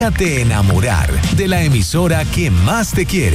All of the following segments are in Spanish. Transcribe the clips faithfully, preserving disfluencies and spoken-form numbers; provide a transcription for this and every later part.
Déjate enamorar de la emisora que más te quiere.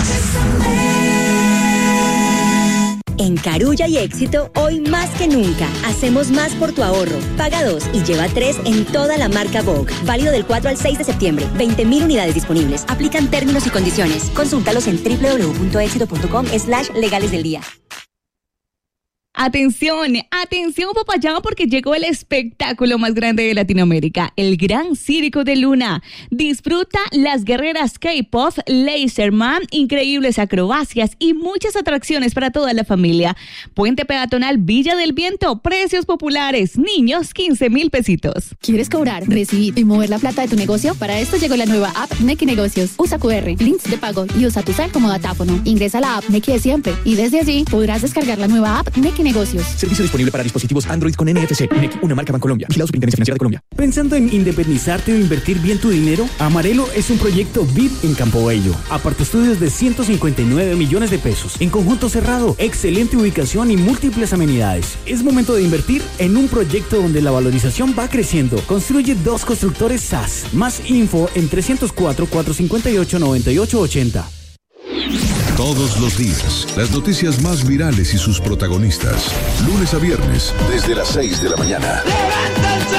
En Carulla y Éxito, hoy más que nunca, hacemos más por tu ahorro. Paga dos y lleva tres en toda la marca Vogue. Válido del cuatro al seis de septiembre. veinte mil unidades disponibles. Aplican términos y condiciones. Consúltalos en doble u doble u doble u punto éxito punto com slash legales del día. Atención, atención Popayán, porque llegó el espectáculo más grande de Latinoamérica, el Gran Circo de Luna. Disfruta las guerreras K-pop, Laserman, increíbles acrobacias y muchas atracciones para toda la familia. Puente peatonal Villa del Viento, precios populares, niños quince mil pesitos. ¿Quieres cobrar, recibir y mover la plata de tu negocio? Para esto llegó la nueva app Nequi Negocios. Usa cu erre, links de pago y usa tu cel como datáfono. Ingresa a la app Nequi de siempre y desde allí podrás descargar la nueva app Nequi Negocios. Servicio disponible para dispositivos Android con N F C. Nequi, una marca Bancolombia. Vigilado Superintendencia Financiera de Colombia. ¿Pensando en independizarte o invertir bien tu dinero? Amarelo es un proyecto V I P en Campo Bello. Aparta estudios de ciento cincuenta y nueve millones de pesos. En conjunto cerrado, excelente ubicación y múltiples amenidades. Es momento de invertir en un proyecto donde la valorización va creciendo. Construye dos constructores S A S. Más info en trescientos cuatro, cuatrocientos cincuenta y ocho, noventa y ocho ochenta. Todos los días, las noticias más virales y sus protagonistas. Lunes a viernes, desde las seis de la mañana. ¡Levántense!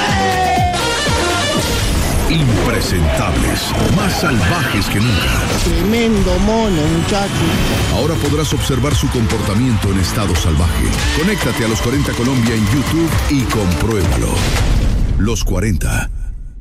Impresentables, más salvajes que nunca. Tremendo mono, muchacho. Ahora podrás observar su comportamiento en estado salvaje. Conéctate a Los cuarenta Colombia en YouTube y compruébalo. Los cuarenta.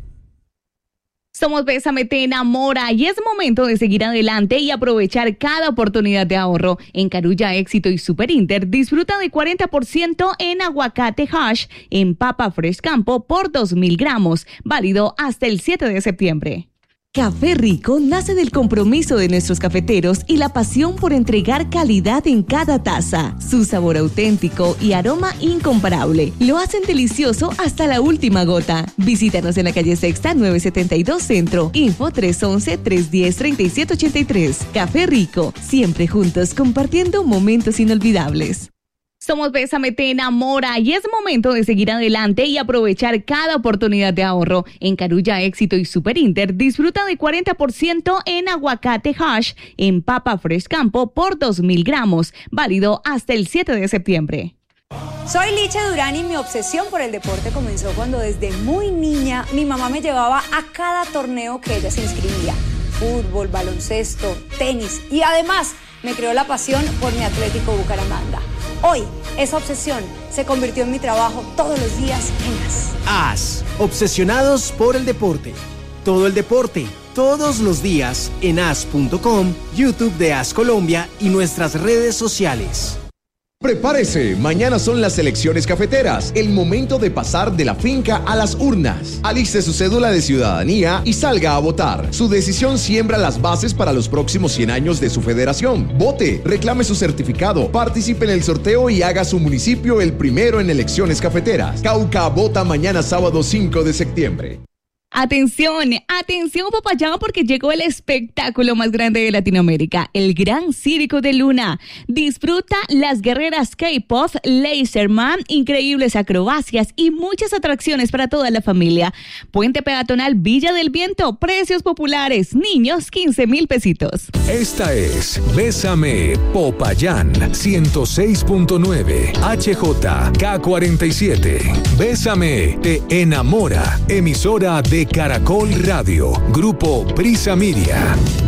Somos Bésame Te Enamora y es momento de seguir adelante y aprovechar cada oportunidad de ahorro. En Carulla, Éxito y Super Inter disfruta de cuarenta por ciento en aguacate hash en papa Fresh Campo por dos mil gramos, válido hasta el siete de septiembre. Café Rico nace del compromiso de nuestros cafeteros y la pasión por entregar calidad en cada taza. Su sabor auténtico y aroma incomparable lo hacen delicioso hasta la última gota. Visítanos en la calle Sexta nueve setenta y dos Centro. Info tres once, tres diez, treinta y siete ochenta y tres. Café Rico, siempre juntos compartiendo momentos inolvidables. Somos Bésame Te Enamora y es momento de seguir adelante y aprovechar cada oportunidad de ahorro. En Carulla, Éxito y Super Inter disfruta de cuarenta por ciento en aguacate hash en papa Fresh Campo por dos mil gramos, válido hasta el siete de septiembre. Soy Licha Durán y mi obsesión por el deporte comenzó cuando desde muy niña mi mamá me llevaba a cada torneo que ella se inscribía. Fútbol, baloncesto, tenis y además me creó la pasión por mi Atlético Bucaramanga. Hoy, esa obsesión se convirtió en mi trabajo todos los días en A S. A S, obsesionados por el deporte. Todo el deporte, todos los días en A S punto com, YouTube de A S Colombia y nuestras redes sociales. Prepárese, mañana son las elecciones cafeteras, el momento de pasar de la finca a las urnas. Aliste su cédula de ciudadanía y salga a votar. Su decisión siembra las bases para los próximos cien años de su federación. Vote, reclame su certificado, participe en el sorteo y haga su municipio el primero en elecciones cafeteras. Cauca vota mañana sábado cinco de septiembre. Atención, atención Popayán, porque llegó el espectáculo más grande de Latinoamérica, el Gran Circo de Luna. Disfruta las guerreras K-pop, Laserman, increíbles acrobacias y muchas atracciones para toda la familia. Puente peatonal Villa del Viento, precios populares, niños quince mil pesitos. Esta es Bésame Popayán ciento seis punto nueve H J K cuarenta y siete. Bésame Te Enamora, emisora de Caracol Radio, Grupo Prisa Media.